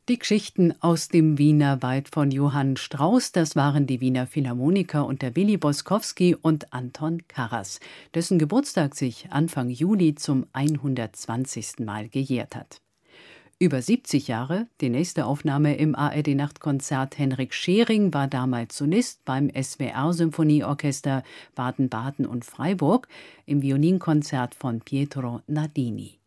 Die Geschichten aus dem Wiener Wald von Johann Strauss, das waren die Wiener Philharmoniker unter Willi Boskowski und Anton Karas, dessen Geburtstag sich Anfang Juli zum 120. Mal gejährt hat. Über 70 Jahre, die nächste Aufnahme im ARD-Nachtkonzert. Henrik Schering war damals Solist beim SWR-Symphonieorchester Baden-Baden und Freiburg im Violinkonzert von Pietro Nardini.